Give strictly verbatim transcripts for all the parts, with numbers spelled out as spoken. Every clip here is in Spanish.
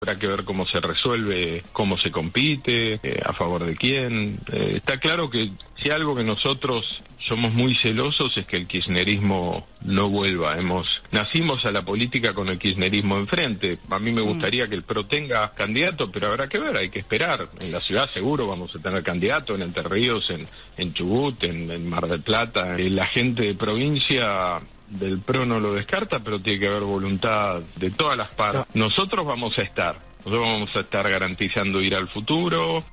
Habrá que ver cómo se resuelve, cómo se compite, eh, a favor de quién. Eh, está claro que si algo que nosotros somos muy celosos es que el kirchnerismo no vuelva. Hemos nacimos a la política con el kirchnerismo enfrente. A mí me gustaría que el P R O tenga candidato, pero habrá que ver, hay que esperar. En la ciudad seguro vamos a tener candidato, en Entre Ríos, en, en Chubut, en, en Mar del Plata. Eh, la gente de provincia del P R O no lo descarta, pero tiene que haber voluntad de todas las partes. Nosotros vamos a estar, nosotros vamos a estar garantizando ir al futuro.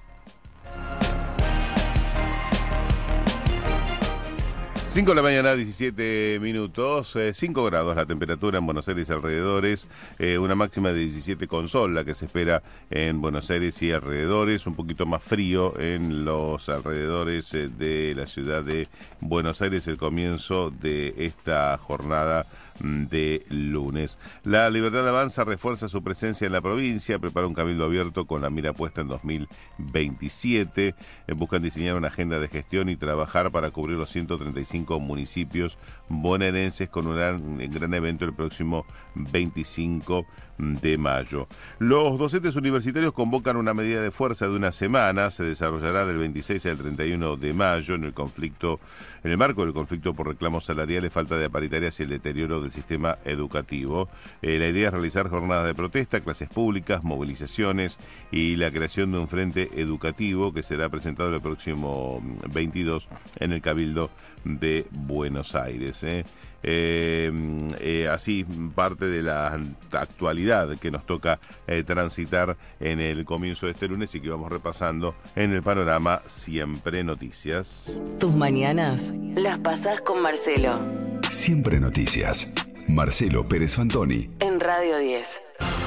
cinco de la mañana, diecisiete minutos, eh, cinco grados la temperatura en Buenos Aires y alrededores, eh, una máxima de diecisiete con sol, la que se espera en Buenos Aires y alrededores, un poquito más frío en los alrededores eh, de la ciudad de Buenos Aires, el comienzo de esta jornada de lunes. La Libertad Avanza refuerza su presencia en la provincia, prepara un cabildo abierto con la mira puesta en dos mil veintisiete, eh, buscan diseñar una agenda de gestión y trabajar para cubrir los ciento treinta y cinco municipios bonaerenses con un gran, un gran evento el próximo veinticinco de mayo. Los docentes universitarios convocan una medida de fuerza de una semana, se desarrollará del veintiséis al treinta y uno de mayo en el conflicto, en el marco del conflicto por reclamos salariales, falta de paritarias y el deterioro del sistema educativo. Eh, la idea es realizar jornadas de protesta, clases públicas, movilizaciones y la creación de un frente educativo que será presentado el próximo veintidós en el Cabildo de Buenos Aires. ¿eh? Eh, eh, así parte de la actualidad que nos toca eh, transitar en el comienzo de este lunes y que vamos repasando en el panorama Siempre Noticias. Tus mañanas las pasás con Marcelo. Siempre Noticias. Marcelo Pérez Fantoni. En Radio diez.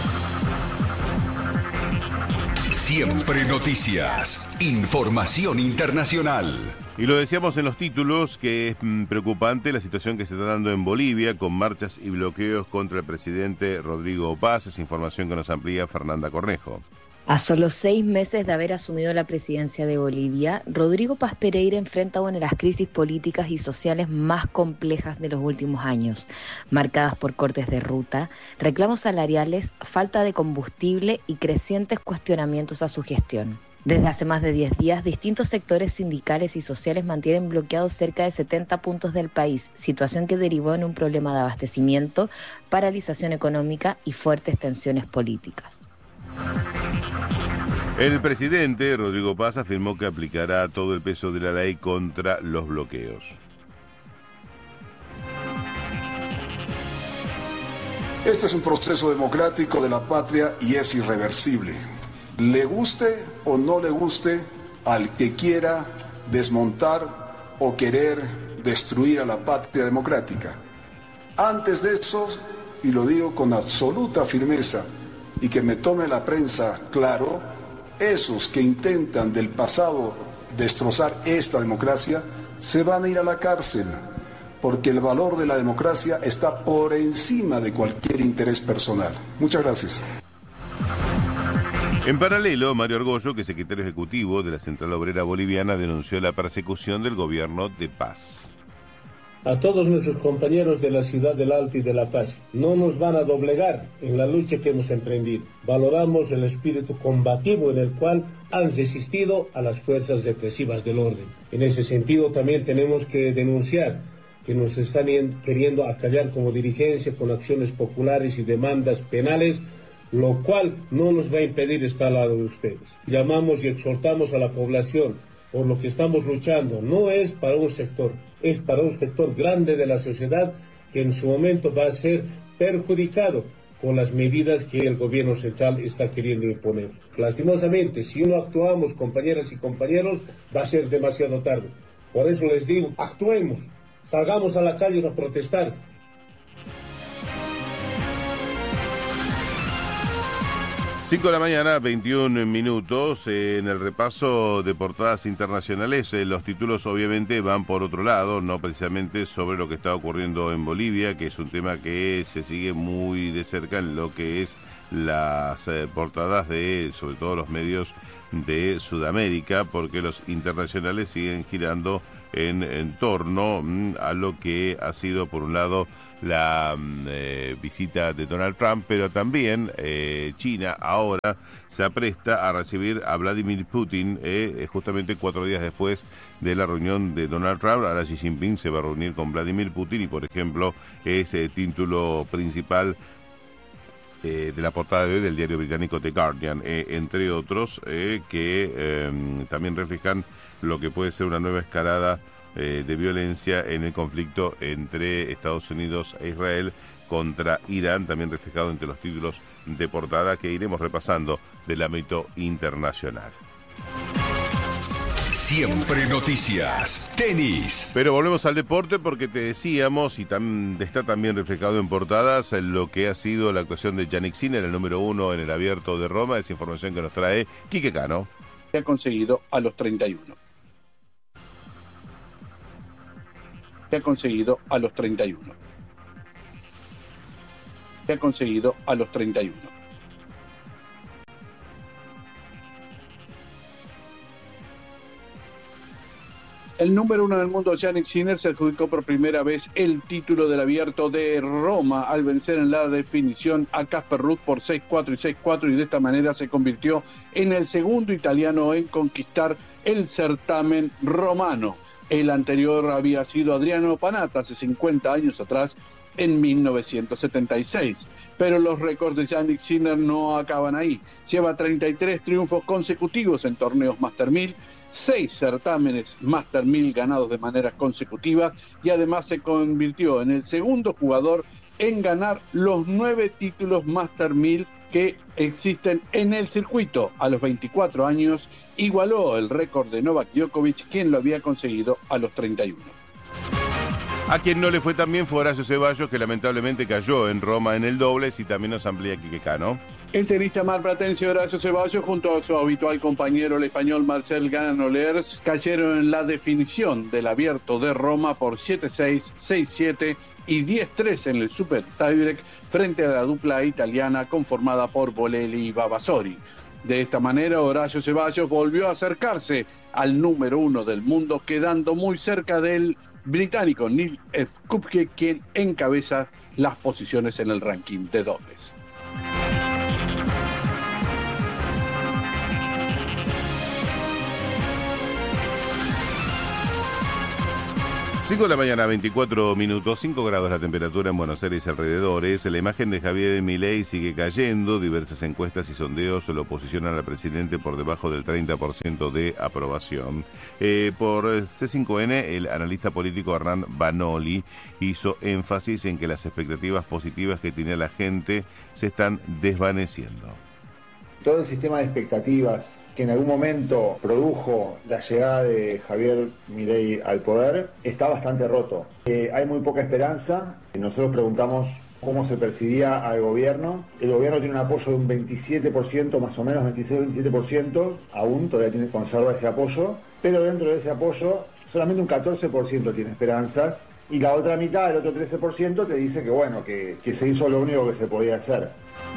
Siempre Noticias. Información internacional. Y lo decíamos en los títulos que es mm, preocupante la situación que se está dando en Bolivia con marchas y bloqueos contra el presidente Rodrigo Paz. Es información que nos amplía Fernanda Cornejo. A solo seis meses de haber asumido la presidencia de Bolivia, Rodrigo Paz Pereira enfrenta una de las crisis políticas y sociales más complejas de los últimos años, marcadas por cortes de ruta, reclamos salariales, falta de combustible y crecientes cuestionamientos a su gestión. Desde hace más de diez días, distintos sectores sindicales y sociales mantienen bloqueados cerca de setenta puntos del país, situación que derivó en un problema de abastecimiento, paralización económica y fuertes tensiones políticas. El presidente Rodrigo Paz afirmó que aplicará todo el peso de la ley contra los bloqueos. Este es un proceso democrático de la patria y es irreversible. Le guste o no le guste al que quiera desmontar o querer destruir a la patria democrática. Antes de eso, y lo digo con absoluta firmeza, y que me tome la prensa claro, esos que intentan del pasado destrozar esta democracia se van a ir a la cárcel, porque el valor de la democracia está por encima de cualquier interés personal. Muchas gracias. En paralelo, Mario Argollo, que es secretario ejecutivo de la Central Obrera Boliviana, denunció la persecución del gobierno de Paz. A todos nuestros compañeros de la ciudad del Alto y de La Paz, no nos van a doblegar en la lucha que hemos emprendido. Valoramos el espíritu combativo en el cual han resistido a las fuerzas represivas del orden. En ese sentido también tenemos que denunciar que nos están queriendo acallar como dirigencia con acciones populares y demandas penales, lo cual no nos va a impedir estar al lado de ustedes. Llamamos y exhortamos a la población, por lo que estamos luchando, no es para un sector, es para un sector grande de la sociedad que en su momento va a ser perjudicado con las medidas que el gobierno central está queriendo imponer. Lastimosamente, si no actuamos, compañeras y compañeros, va a ser demasiado tarde. Por eso les digo, actuemos, salgamos a la calle a protestar. cinco de la mañana, veintiún minutos, eh, en el repaso de portadas internacionales, eh, los títulos obviamente van por otro lado, no precisamente sobre lo que está ocurriendo en Bolivia, que es un tema que se sigue muy de cerca en lo que es las eh, portadas de, sobre todo los medios de Sudamérica, porque los internacionales siguen girando en, en torno mm, a lo que ha sido, por un lado, la eh, visita de Donald Trump, pero también eh, China ahora se apresta a recibir a Vladimir Putin, eh, justamente cuatro días después de la reunión de Donald Trump. Ahora Xi Jinping se va a reunir con Vladimir Putin y, por ejemplo, ese título principal Eh, de la portada de hoy del diario británico The Guardian, eh, entre otros, eh, que eh, también reflejan lo que puede ser una nueva escalada eh, de violencia en el conflicto entre Estados Unidos e Israel contra Irán, también reflejado entre los títulos de portada que iremos repasando del ámbito internacional. Siempre noticias. Tenis. Pero volvemos al deporte porque te decíamos, y tam, está también reflejado en portadas, en lo que ha sido la actuación de Jannik Sinner, el número uno en el Abierto de Roma. Esa información que nos trae Quique Cano. Que ha conseguido a los treinta y uno. Que ha conseguido a los treinta y uno. Que ha conseguido a los treinta y uno. El número uno del mundo, Jannik Sinner, se adjudicó por primera vez el título del Abierto de Roma al vencer en la definición a Casper Ruud por seis cuatro y seis cuatro, y de esta manera se convirtió en el segundo italiano en conquistar el certamen romano. El anterior había sido Adriano Panatta hace cincuenta años atrás, en mil novecientos setenta y seis. Pero los récords de Jannik Sinner no acaban ahí. Lleva treinta y tres triunfos consecutivos en torneos Master mil, seis certámenes Master mil ganados de manera consecutiva, y además se convirtió en el segundo jugador en ganar los nueve títulos Master mil que existen en el circuito. A los veinticuatro años igualó el récord de Novak Djokovic, quien lo había conseguido a los treinta y uno. A quien no le fue tan bien fue Horacio Ceballos, que lamentablemente cayó en Roma en el dobles, y también nos amplía Quique Cano. El tenista marplatense Horacio Ceballos, junto a su habitual compañero el español Marcel Granollers, cayeron en la definición del Abierto de Roma por siete seis, seis siete y diez tres en el Super Tiebreak frente a la dupla italiana conformada por Bolelli y Vavasori. De esta manera, Horacio Ceballos volvió a acercarse al número uno del mundo, quedando muy cerca del británico Neil F. Kupke, quien encabeza las posiciones en el ranking de dobles. cinco de la mañana, veinticuatro minutos, cinco grados la temperatura en Buenos Aires y alrededores. La imagen de Javier Milei sigue cayendo. Diversas encuestas y sondeos lo posicionan al presidente por debajo del treinta por ciento de aprobación. Eh, por C cinco N, el analista político Hernán Banoli hizo énfasis en que las expectativas positivas que tiene la gente se están desvaneciendo. Todo el sistema de expectativas que en algún momento produjo la llegada de Javier Milei al poder está bastante roto. Eh, hay muy poca esperanza. Nosotros preguntamos cómo se percibía al gobierno. El gobierno tiene un apoyo de un veintisiete por ciento, más o menos veintiséis a veintisiete por ciento, aún todavía tiene, conserva ese apoyo, pero dentro de ese apoyo solamente un catorce por ciento tiene esperanzas, y la otra mitad, el otro trece por ciento, te dice que bueno, que, que se hizo lo único que se podía hacer.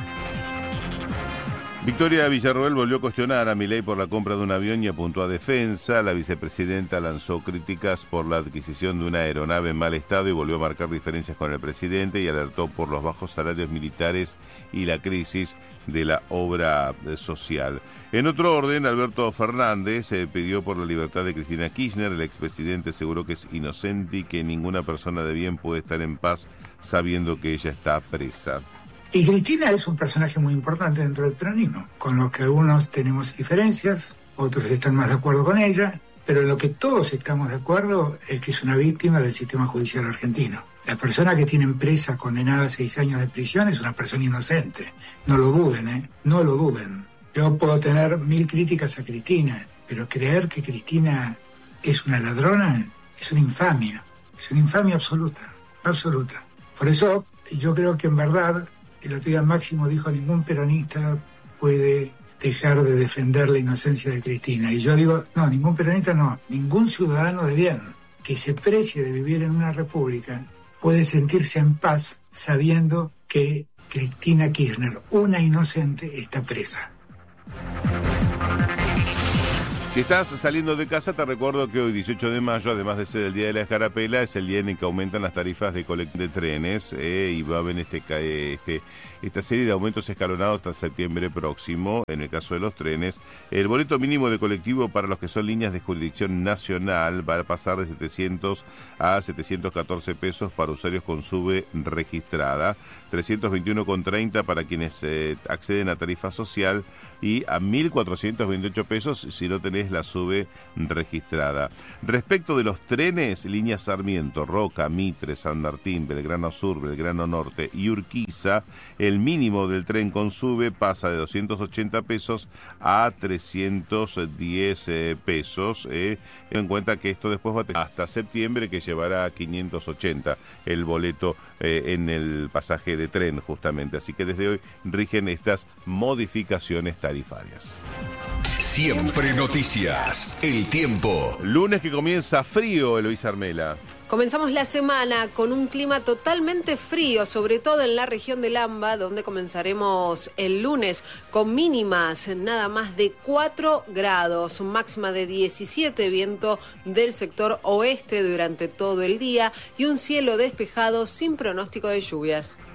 Victoria Villarroel volvió a cuestionar a Milei por la compra de un avión y apuntó a defensa. La vicepresidenta lanzó críticas por la adquisición de una aeronave en mal estado y volvió a marcar diferencias con el presidente, y alertó por los bajos salarios militares y la crisis de la obra social. En otro orden, Alberto Fernández eh, pidió por la libertad de Cristina Kirchner. El expresidente aseguró que es inocente y que ninguna persona de bien puede estar en paz sabiendo que ella está presa. Y Cristina es un personaje muy importante dentro del peronismo, con lo que algunos tenemos diferencias, otros están más de acuerdo con ella, pero en lo que todos estamos de acuerdo es que es una víctima del sistema judicial argentino. La persona que tienen presa, condenada a seis años de prisión, es una persona inocente. No lo duden, ¿eh? No lo duden. Yo puedo tener mil críticas a Cristina, pero creer que Cristina es una ladrona es una infamia. Es una infamia absoluta, absoluta. Por eso yo creo que en verdad, el otro día Máximo dijo, ningún peronista puede dejar de defender la inocencia de Cristina. Y yo digo, no, ningún peronista no, ningún ciudadano de bien que se precie de vivir en una república puede sentirse en paz sabiendo que Cristina Kirchner, una inocente, está presa. Si estás saliendo de casa, te recuerdo que hoy, dieciocho de mayo, además de ser el Día de la Escarapela, es el día en el que aumentan las tarifas de colección de trenes eh, y va a haber este, este, esta serie de aumentos escalonados hasta septiembre próximo. En el caso de los trenes, el boleto mínimo de colectivo para los que son líneas de jurisdicción nacional va a pasar de setecientos a setecientos catorce pesos para usuarios con SUBE registrada, trescientos veintiuno con treinta para quienes eh, acceden a tarifa social y a mil cuatrocientos veintiocho pesos si no tenés la SUBE registrada. Respecto de los trenes, línea Sarmiento, Roca, Mitre, San Martín, Belgrano Sur, Belgrano Norte y Urquiza, el mínimo del tren con SUBE pasa de doscientos ochenta pesos a trescientos diez eh, pesos. Eh. Ten en cuenta que esto después va a tener hasta septiembre, que llevará a quinientos ochenta el boleto eh, en el pasaje de tren justamente. Así que desde hoy rigen estas modificaciones tarifarias. Siempre noticias. El tiempo. Lunes que comienza frío, Eloísa Armela. Comenzamos la semana con un clima totalmente frío, sobre todo en la región del AMBA, donde comenzaremos el lunes con mínimas nada más de cuatro grados, máxima de diecisiete, viento del sector oeste durante todo el día y un cielo despejado sin pronóstico de lluvias.